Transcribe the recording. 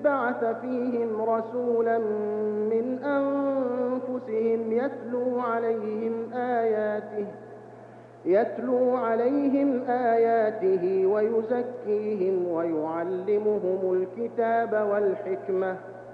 بعث فيهم رسولا من أنفسهم يتلو عليهم آياته ويزكيهم ويعلمهم الكتاب والحكمة